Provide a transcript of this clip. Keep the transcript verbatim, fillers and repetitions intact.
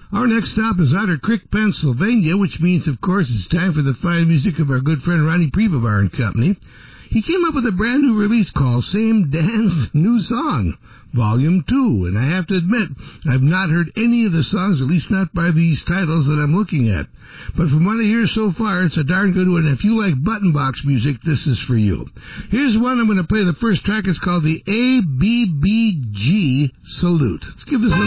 Our next stop is Otter Creek, Pennsylvania, which means, of course, it's time for the fine music of our good friend Ronnie Prevovar and Company. He came up with a brand new release called Same Dance New Song, Volume two, and I have to admit, I've not heard any of the songs, at least not by these titles that I'm looking at. But from what I hear so far, it's a darn good one. If you like button box music, this is for you. Here's one I'm going to play. The first track is called the A B B G Salute. Let's give this one